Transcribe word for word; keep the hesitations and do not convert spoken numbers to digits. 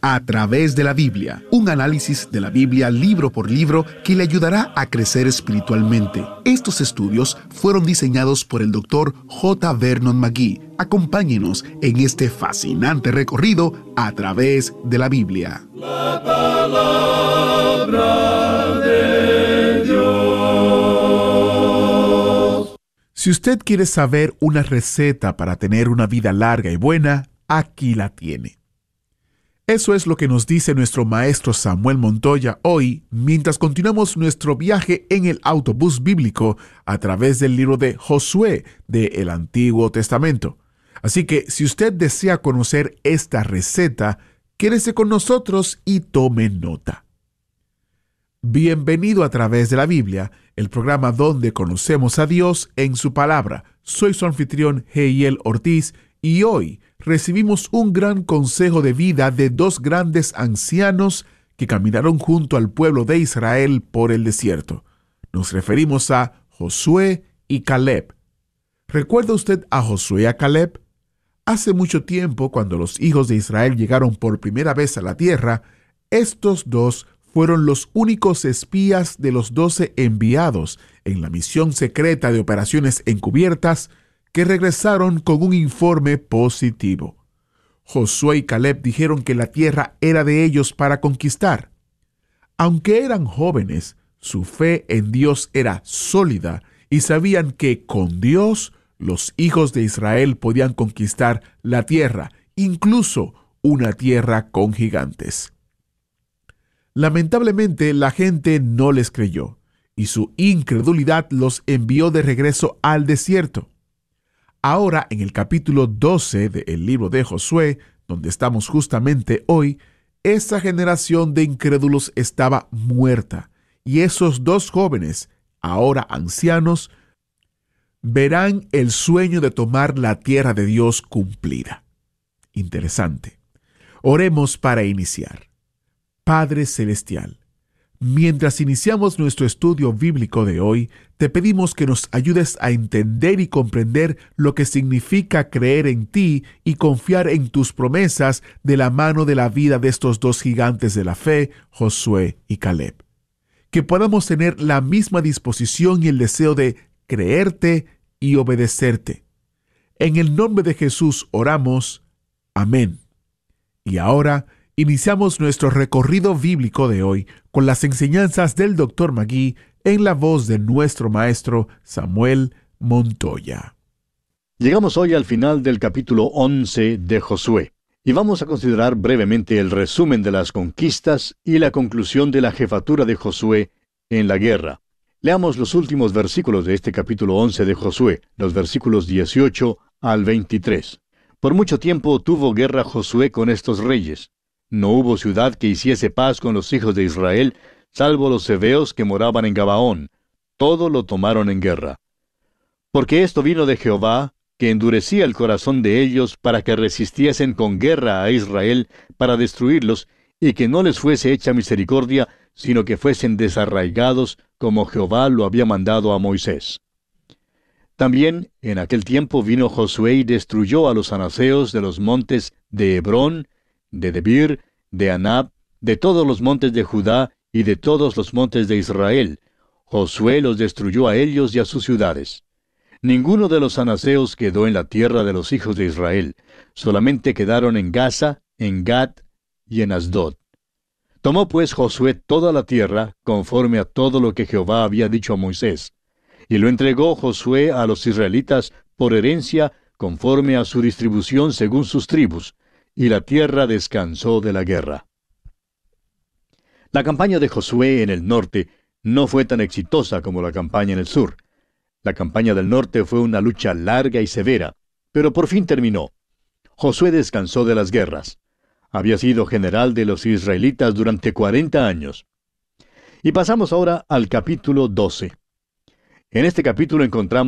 A través de la Biblia, un análisis de la Biblia libro por libro que le ayudará a crecer espiritualmente. Estos estudios fueron diseñados por el doctor J. Vernon McGee. Acompáñenos en este fascinante recorrido a través de la Biblia. La palabra de Dios. Si usted quiere saber una receta para tener una vida larga y buena, aquí la tiene. Eso es lo que nos dice nuestro maestro Samuel Montoya hoy, mientras continuamos nuestro viaje en el autobús bíblico a través del libro de Josué del Antiguo Testamento. Así que si usted desea conocer esta receta, quédese con nosotros y tome nota. Bienvenido a través de la Biblia, el programa donde conocemos a Dios en su palabra. Soy su anfitrión Heiel Ortiz y hoy recibimos un gran consejo de vida de dos grandes ancianos que caminaron junto al pueblo de Israel por el desierto. Nos referimos a Josué y Caleb. ¿Recuerda usted a Josué y a Caleb? Hace mucho tiempo, cuando los hijos de Israel llegaron por primera vez a la tierra, estos dos fueron los únicos espías de los doce enviados en la misión secreta de operaciones encubiertas que regresaron con un informe positivo. Josué y Caleb dijeron que la tierra era de ellos para conquistar. Aunque eran jóvenes, su fe en Dios era sólida y sabían que con Dios los hijos de Israel podían conquistar la tierra, incluso una tierra con gigantes. Lamentablemente, la gente no les creyó y su incredulidad los envió de regreso al desierto. Ahora, en el capítulo doce del libro de Josué, donde estamos justamente hoy, esa generación de incrédulos estaba muerta, y esos dos jóvenes, ahora ancianos, verán el sueño de tomar la tierra de Dios cumplida. Interesante. Oremos para iniciar. Padre Celestial, mientras iniciamos nuestro estudio bíblico de hoy, te pedimos que nos ayudes a entender y comprender lo que significa creer en ti y confiar en tus promesas de la mano de la vida de estos dos gigantes de la fe, Josué y Caleb. Que podamos tener la misma disposición y el deseo de creerte y obedecerte. En el nombre de Jesús oramos. Amén. Y ahora iniciamos nuestro recorrido bíblico de hoy con las enseñanzas del doctor McGee en la voz de nuestro maestro Samuel Montoya. Llegamos hoy al final del capítulo once de Josué y vamos a considerar brevemente el resumen de las conquistas y la conclusión de la jefatura de Josué en la guerra. Leamos los últimos versículos de este capítulo once de Josué, los versículos dieciocho al veintitrés. Por mucho tiempo tuvo guerra Josué con estos reyes. No hubo ciudad que hiciese paz con los hijos de Israel, salvo los heveos que moraban en Gabaón. Todo lo tomaron en guerra. Porque esto vino de Jehová, que endurecía el corazón de ellos para que resistiesen con guerra a Israel para destruirlos, y que no les fuese hecha misericordia, sino que fuesen desarraigados, como Jehová lo había mandado a Moisés. También en aquel tiempo vino Josué y destruyó a los anaseos de los montes de Hebrón, de Debir, de Anab, de todos los montes de Judá y de todos los montes de Israel. Josué los destruyó a ellos y a sus ciudades. Ninguno de los anaseos quedó en la tierra de los hijos de Israel, solamente quedaron en Gaza, en Gat y en Asdod. Tomó pues Josué toda la tierra, conforme a todo lo que Jehová había dicho a Moisés, y lo entregó Josué a los israelitas por herencia, conforme a su distribución según sus tribus, y la tierra descansó de la guerra. La campaña de Josué en el norte no fue tan exitosa como la campaña en el sur. La campaña del norte fue una lucha larga y severa, pero por fin terminó. Josué descansó de las guerras. Había sido general de los israelitas durante cuarenta años. Y pasamos ahora al capítulo doce. En este capítulo encontramos